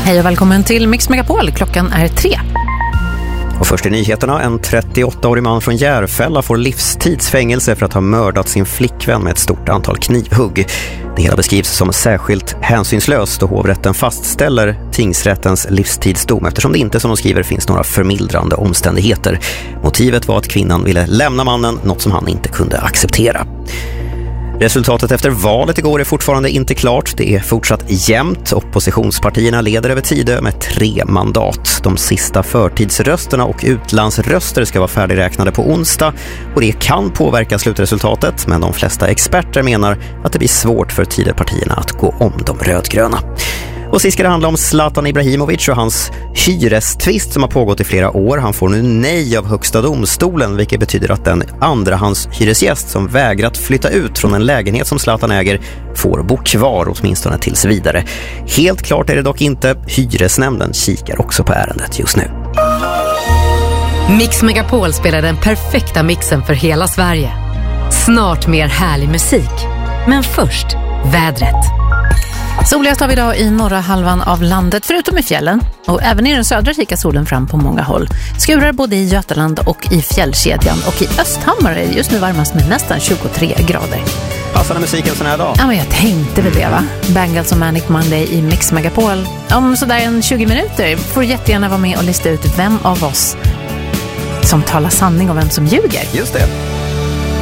Hej och välkommen till Mix Megapol. Klockan är 3. Och först i nyheterna, en 38-årig man från Järfälla får livstidsfängelse för att ha mördat sin flickvän med ett stort antal knivhugg. Det hela beskrivs som särskilt hänsynslöst och hovrätten fastställer tingsrättens livstidsdom eftersom det inte, som de skriver, finns några förmildrande omständigheter. Motivet var att kvinnan ville lämna mannen, något som han inte kunde acceptera. Resultatet efter valet igår är fortfarande inte klart. Det är fortsatt jämnt. Oppositionspartierna leder över Tidö med 3 mandat. De sista förtidsrösterna och utlandsröster ska vara färdigräknade på onsdag. Och det kan påverka slutresultatet, men de flesta experter menar att det blir svårt för Tidöpartierna att gå om de rödgröna. Och sist ska det handla om Zlatan Ibrahimovic och hans hyrestvist som har pågått i flera år. Han får nu nej av Högsta domstolen, vilket betyder att den andrahandshyresgäst som vägrat flytta ut från en lägenhet som Zlatan äger får bo kvar åtminstone tills vidare. Helt klart är det dock inte. Hyresnämnden kikar också på ärendet just nu. Mix Megapol spelar den perfekta mixen för hela Sverige. Snart mer härlig musik. Men först, vädret. Soligast har vi idag i norra halvan av landet, förutom i fjällen. Och även i den södra kikar solen fram på många håll. Skurar både i Götaland och i fjällkedjan. Och i Östhammar är det just nu varmast med nästan 23 grader. Passande musiken sån här dag. Ja, men jag tänkte väl det, va? Bangles och Manic Monday i Mix Megapol. Om sådär en 20 minuter får du jättegärna vara med och lista ut vem av oss som talar sanning och vem som ljuger. Just det.